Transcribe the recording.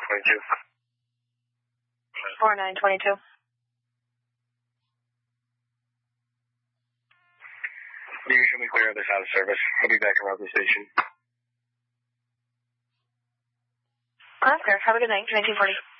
4922. 4922. You show me clear other side of service. I'll be back around the station. Okay. Have a good night. 1940.